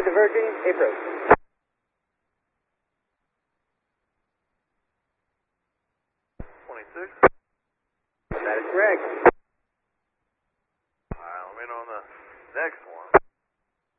Diverging, approach. 26. That is correct. Alright, I'm in on the next one.